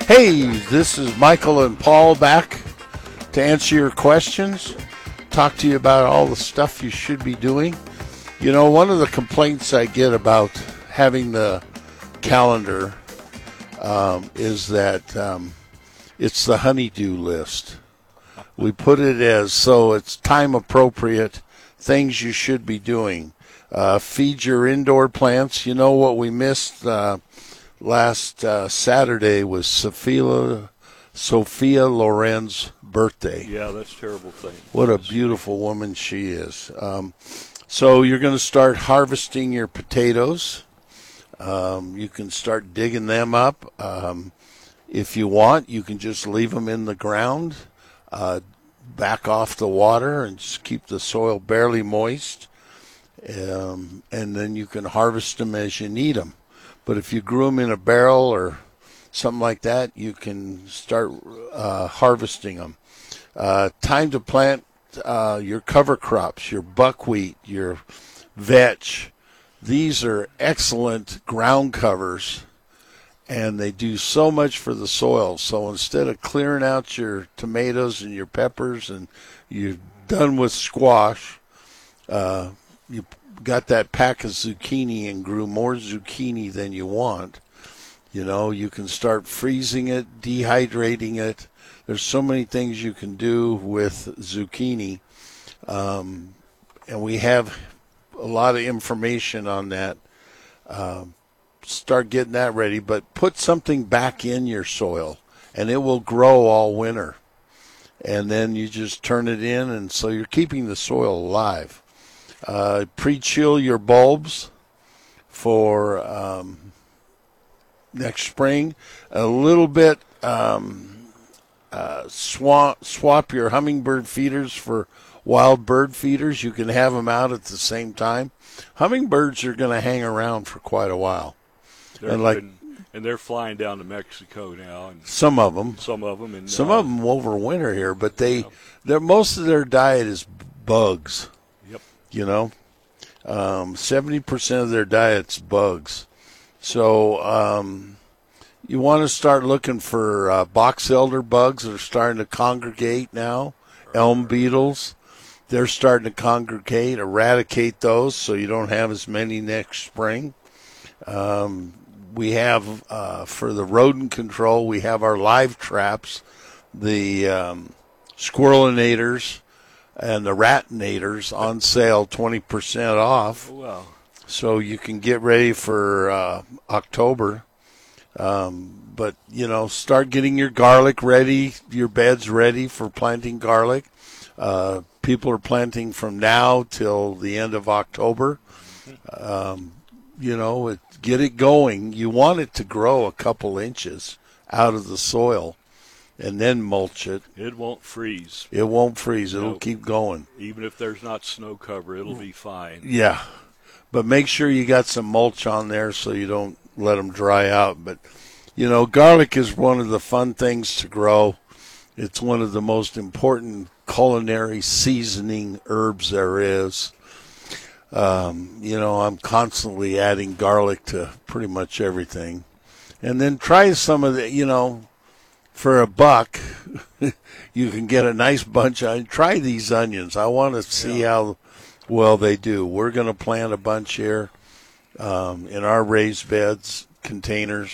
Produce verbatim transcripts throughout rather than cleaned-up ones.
Hey, this is Michael and Paul back to answer your questions, talk to you about all the stuff you should be doing. You know, one of the complaints I get about having the calendar um, is that um, it's the honeydew list. We put it as so it's time appropriate things you should be doing. Uh, feed your indoor plants. You know what we missed uh, last uh, Saturday was Sophia Sophia Loren's birthday. Yeah, that's a terrible thing. What a beautiful woman she is. Um, so you're going to start harvesting your potatoes. Um, you can start digging them up. Um, if you want, you can just leave them in the ground, uh, back off the water, and just keep the soil barely moist. Um, and then you can harvest them as you need them. But if you grew them in a barrel or something like that, you can start uh, harvesting them. Uh, time to plant uh, your cover crops, your buckwheat, your vetch. These are excellent ground covers, and they do so much for the soil. So instead of clearing out your tomatoes and your peppers and you're done with squash, uh, you got that pack of zucchini and grew more zucchini than you want. You know, you can start freezing it, dehydrating it. There's so many things you can do with zucchini. Um, and we have a lot of information on that. Um, start getting that ready, but put something back in your soil, and it will grow all winter. And then you just turn it in, and so you're keeping the soil alive. Uh, pre-chill your bulbs for um, next spring. A little bit um, uh, swap, swap your hummingbird feeders for wild bird feeders. You can have them out at the same time. Hummingbirds are going to hang around for quite a while. They're and like, been, and they're flying down to Mexico now. And some of them. Some of them. And, some uh, of them overwinter here, but they, yeah. they're most of their diet is bugs. Yep. You know, um, seventy percent of their diet's bugs. So um, you want to start looking for uh, box elder bugs that are starting to congregate now. Elm beetles, they're starting to congregate. Eradicate those so you don't have as many next spring. Um, we have, uh, for the rodent control, we have our live traps, the um, squirrelinators and the ratinators on sale, twenty percent off. Wow. So you can get ready for uh, October. Um, but, you know, start getting your garlic ready, your beds ready for planting garlic. Uh, people are planting from now till the end of October. Um, you know, it, get it going. You want it to grow a couple inches out of the soil and then mulch it. It won't freeze. It won't freeze. It'll Nope. keep going. Even if there's not snow cover, it'll be fine. Yeah. But make sure you got some mulch on there so you don't let them dry out. But, you know, garlic is one of the fun things to grow. It's one of the most important culinary seasoning herbs there is. Um, you know, I'm constantly adding garlic to pretty much everything. And then try some of the, you know, for a buck, you can get a nice bunch of, try these onions. I want to see Yeah. how well they do. We're going to plant a bunch here um, in our raised beds, containers,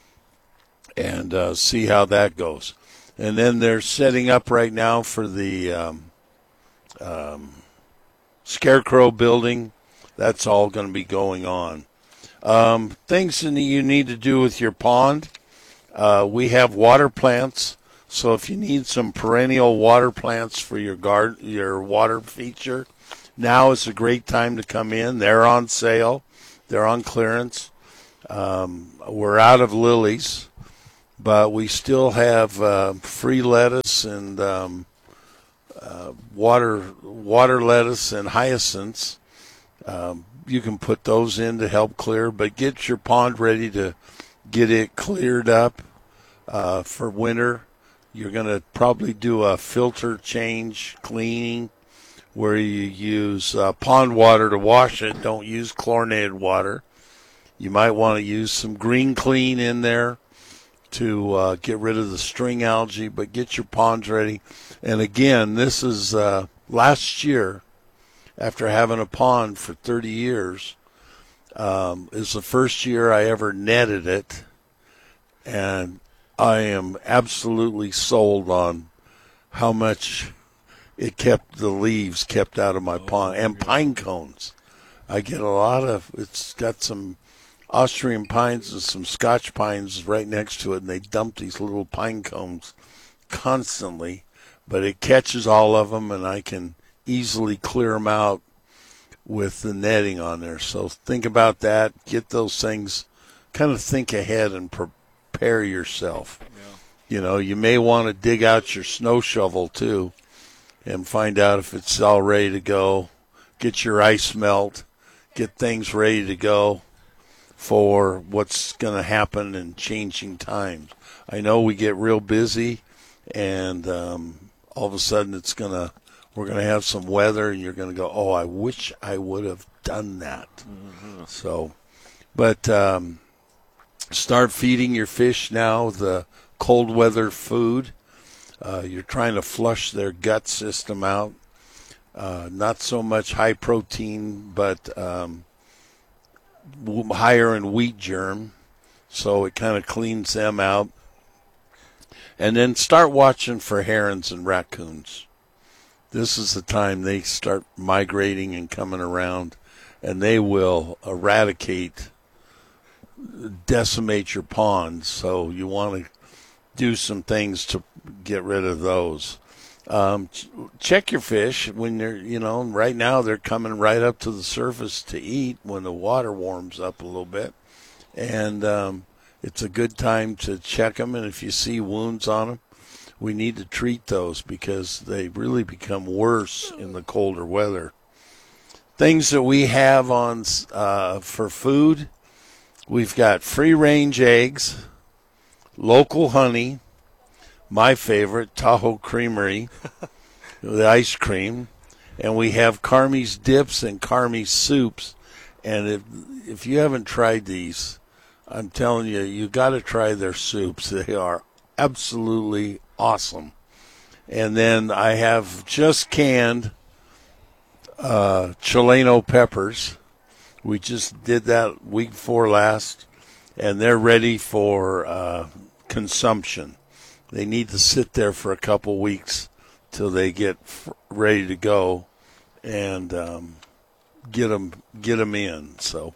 and uh, see how that goes. And then they're setting up right now for the um, um, Scarecrow building. That's all going to be going on. Um, things that you need to do with your pond. Uh, we have water plants. So if you need some perennial water plants for your garden, your water feature, now is a great time to come in. They're on sale. They're on clearance. Um, we're out of lilies, but we still have uh, free lettuce and um, uh, water water lettuce and hyacinths. Um, you can put those in to help clear, but get your pond ready to get it cleared up uh, for winter. You're going to probably do a filter change cleaning where you use uh, pond water to wash it. Don't use chlorinated water. You might want to use some Green Clean in there. to uh, get rid of the string algae, but get your ponds ready. And again, this is uh, last year, after having a pond for thirty years, um, is the first year I ever netted it. And I am absolutely sold on how much it kept the leaves kept out of my pond. And pine cones. I get a lot of, it's got some Austrian pines and some Scotch pines right next to it, and they dump these little pine cones constantly. But it catches all of them, and I can easily clear them out with the netting on there. So think about that. Get those things, kind of think ahead and prepare yourself. Yeah. You know, you may want to dig out your snow shovel, too, and find out if it's all ready to go. Get your ice melt. Get things ready to go for what's going to happen in changing times. I know we get real busy, and um, all of a sudden it's going to, we're going to have some weather, and you're going to go, oh, I wish I would have done that. Mm-hmm. So, but um, start feeding your fish now the cold weather food. Uh, you're trying to flush their gut system out. Uh, not so much high protein, but um, higher in wheat germ, so it kind of cleans them out. And then start watching for herons and raccoons. This is the time they start migrating and coming around, and they will eradicate, decimate your ponds. So you want to do some things to get rid of those. Um, ch- check your fish when they're, you know, right now they're coming right up to the surface to eat when the water warms up a little bit. And um, it's a good time to check them. And if you see wounds on them, we need to treat those because they really become worse in the colder weather. Things that we have on uh, for food, we've got free-range eggs, local honey, my favorite, Tahoe Creamery, the ice cream, and we have Carmi's dips and Carmi's soups. And if if you haven't tried these, I'm telling you, you got to try their soups. They are absolutely awesome. And then I have just canned uh, Chileno peppers. We just did that week before last, and they're ready for uh, consumption. They need to sit there for a couple weeks till they get f- ready to go, and um, get them get them in. So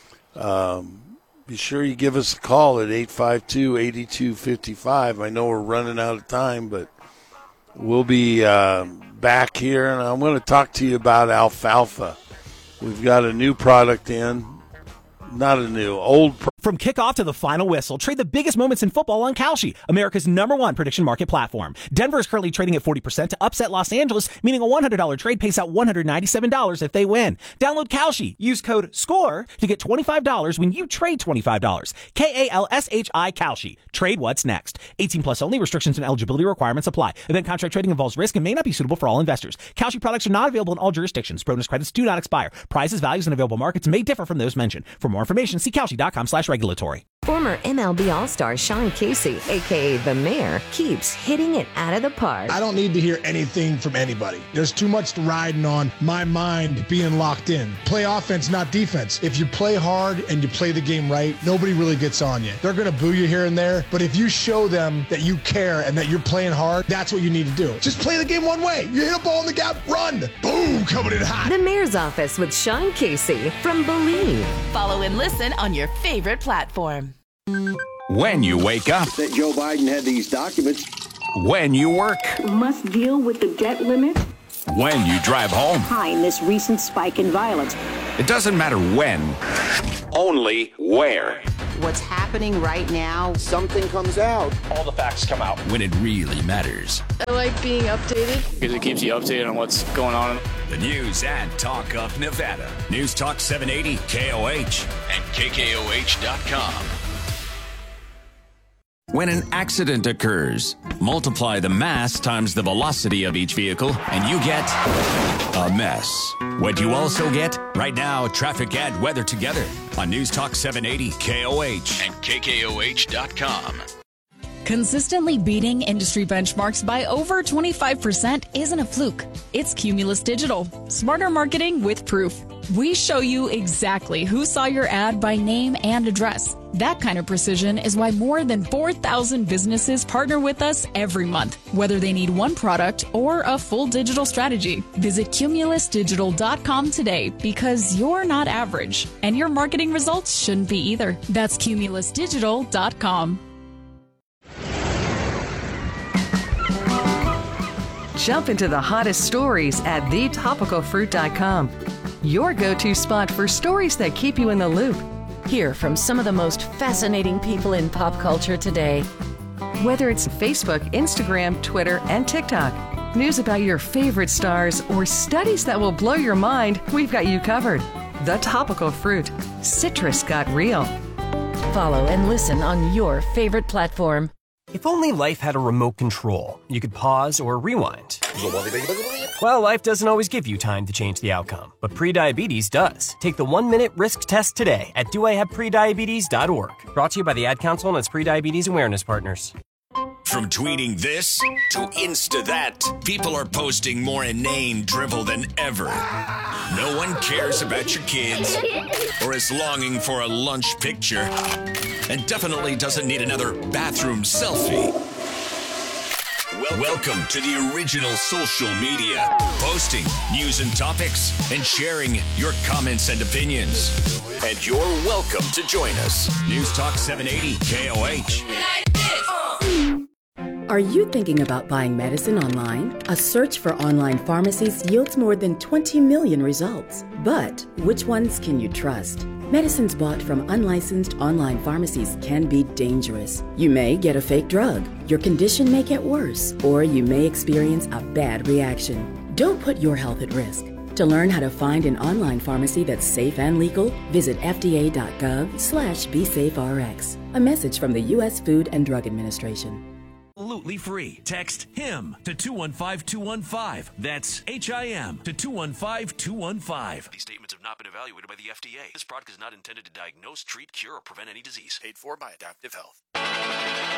um, be sure you give us a call at eight five two, eight two five five. I know we're running out of time, but we'll be uh, back here, and I'm going to talk to you about alfalfa. We've got a new product in. Not a new, old. Pro- From kickoff to the final whistle, trade the biggest moments in football on Kalshi, America's number one prediction market platform. Denver is currently trading at forty percent to upset Los Angeles, meaning a one hundred dollars trade pays out one hundred ninety-seven dollars if they win. Download Kalshi. Use code SCORE to get twenty-five dollars when you trade twenty-five dollars. K A L S H I Kalshi. Trade what's next. eighteen plus only. Restrictions and eligibility requirements apply. Event contract trading involves risk and may not be suitable for all investors. Kalshi products are not available in all jurisdictions. Bonus credits do not expire. Prices, values, and available markets may differ from those mentioned. For more information, see Kalshi.com slash regulatory. Former M L B All-Star Sean Casey, a k a. The Mayor, keeps hitting it out of the park. I don't need to hear anything from anybody. There's too much riding on my mind being locked in. Play offense, not defense. If you play hard and you play the game right, nobody really gets on you. They're going to boo you here and there, but if you show them that you care and that you're playing hard, that's what you need to do. Just play the game one way. You hit a ball in the gap, run. Boom, coming in hot. The Mayor's Office with Sean Casey from Believe. Follow and listen on your favorite platform. When you wake up. That Joe Biden had these documents. When you work. Must deal with the debt limit. When you drive home. Behind this recent spike in violence. It doesn't matter when, only where. What's happening right now. Something comes out. All the facts come out. When it really matters. I like being updated. Because it keeps you updated on what's going on. The news and talk of Nevada. News Talk seven eighty K O H and K K O H dot com. When an accident occurs, multiply the mass times the velocity of each vehicle, and you get a mess. What you also get? Right now, traffic and weather together on News Talk seven eighty K O H and K K O H dot com. Consistently beating industry benchmarks by over twenty-five percent isn't a fluke. It's Cumulus Digital. Smarter marketing with proof. We show you exactly who saw your ad by name and address. That kind of precision is why more than four thousand businesses partner with us every month, whether they need one product or a full digital strategy. Visit cumulus digital dot com today because you're not average, and your marketing results shouldn't be either. That's cumulus digital dot com. Jump into the hottest stories at the topical fruit dot com. Your go-to spot for stories that keep you in the loop. Hear from some of the most fascinating people in pop culture today. Whether it's Facebook, Instagram, Twitter, and TikTok, news about your favorite stars, or studies that will blow your mind, we've got you covered. The Topical Fruit. Citrus got real. Follow and listen on your favorite platform. If only life had a remote control, you could pause or rewind. Well, life doesn't always give you time to change the outcome, but prediabetes does. Take the one-minute risk test today at do I have prediabetes dot org. Brought to you by the Ad Council and its prediabetes awareness partners. From tweeting this to Insta that, people are posting more inane drivel than ever. No one cares about your kids or is longing for a lunch picture and definitely doesn't need another bathroom selfie. Well, welcome to the original social media, posting news and topics and sharing your comments and opinions. And you're welcome to join us. News Talk seven eighty K O H. Are you thinking about buying medicine online? A search for online pharmacies yields more than twenty million results. But which ones can you trust? Medicines bought from unlicensed online pharmacies can be dangerous. You may get a fake drug, your condition may get worse, or you may experience a bad reaction. Don't put your health at risk. To learn how to find an online pharmacy that's safe and legal, visit F D A dot gov slash be safe R X. A message from the U S Food and Drug Administration. Absolutely free. Text HIM to two one five two one five. That's H I M to two one five two one five. These statements have not been evaluated by the F D A. This product is not intended to diagnose, treat, cure, or prevent any disease. Paid for by Adaptive Health.